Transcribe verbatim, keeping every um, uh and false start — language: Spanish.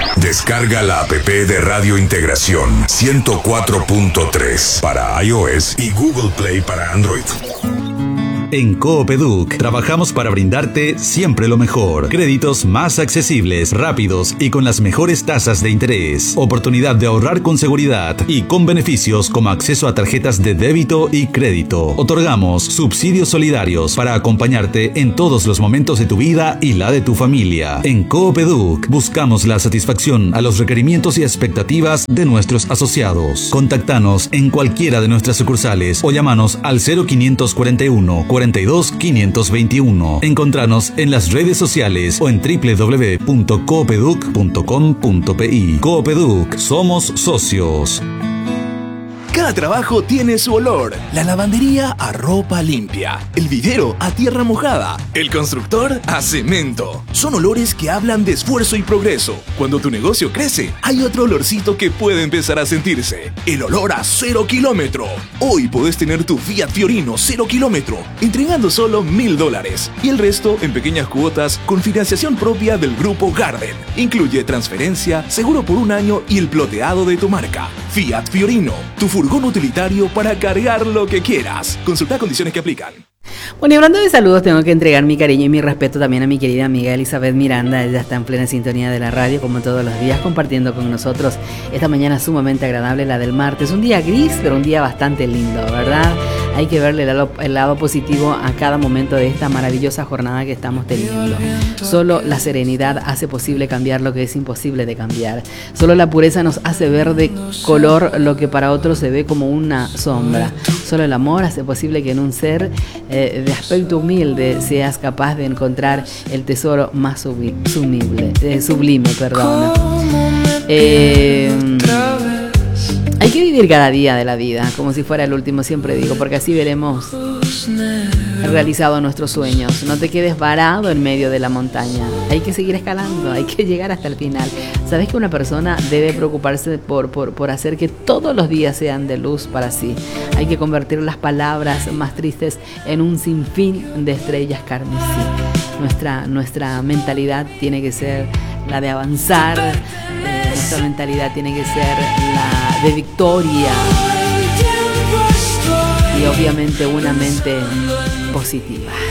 Descarga la app de Radio Integración ciento cuatro punto tres para iOS y Google Play para Android. En Coopeduc trabajamos para brindarte siempre lo mejor. Créditos más accesibles, rápidos y con las mejores tasas de interés. Oportunidad de ahorrar con seguridad y con beneficios como acceso a tarjetas de débito y crédito. Otorgamos subsidios solidarios para acompañarte en todos los momentos de tu vida y la de tu familia. En Coopeduc buscamos la satisfacción a los requerimientos y expectativas de nuestros asociados. Contactanos en cualquiera de nuestras sucursales o llámanos al cero quinientos cuarenta y uno cuarenta y dos quinientos veintiuno. Encontranos en las redes sociales o en doble u doble u doble u punto coopeduc punto com punto pi. Coopeduc, somos socios. Cada trabajo tiene su olor. La lavandería a ropa limpia, el vivero a tierra mojada, el constructor a cemento. Son olores que hablan de esfuerzo y progreso. Cuando tu negocio crece, hay otro olorcito que puede empezar a sentirse. El olor a cero kilómetro. Hoy podés tener tu Fiat Fiorino cero kilómetro, entregando solo mil dólares. Y el resto en pequeñas cuotas con financiación propia del Grupo Garden. Incluye transferencia, seguro por un año y el ploteado de tu marca. Fiat Fiorino, tu furgón utilitario para cargar lo que quieras. Consulta condiciones que aplican. Bueno, y hablando de saludos, tengo que entregar mi cariño y mi respeto también a mi querida amiga Elizabeth Miranda. Ella está en plena sintonía de la radio, como todos los días, compartiendo con nosotros esta mañana sumamente agradable, la del martes. Un día gris, pero un día bastante lindo, ¿verdad? Hay que verle el lado, el lado positivo a cada momento de esta maravillosa jornada que estamos teniendo. Solo la serenidad hace posible cambiar lo que es imposible de cambiar. Solo la pureza nos hace ver de color lo que para otros se ve como una sombra. Solo el amor hace posible que en un ser eh, de aspecto humilde seas capaz de encontrar el tesoro más sublime, eh, sublime, perdón. Eh, hay que vivir cada día de la vida como si fuera el último, siempre digo, porque así veremos realizado nuestros sueños. No te quedes varado en medio de la montaña. Hay que seguir escalando, hay que llegar hasta el final. ¿Sabes que una persona debe preocuparse por, por, por hacer que todos los días sean de luz para sí? Hay que convertir las palabras más tristes en un sinfín de estrellas carmesí. Nuestra, nuestra mentalidad tiene que ser la de avanzar, eh, nuestra mentalidad tiene que ser la de victoria y obviamente una mente positiva.